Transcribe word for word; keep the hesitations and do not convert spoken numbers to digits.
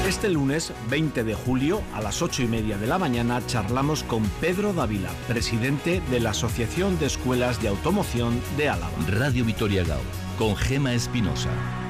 Este lunes veinte de julio a las ocho y media de la mañana charlamos con Pedro Dávila, presidente de la Asociación de Escuelas de Automoción de Álava. Radio Vitoria Gaur, con Gema Espinosa.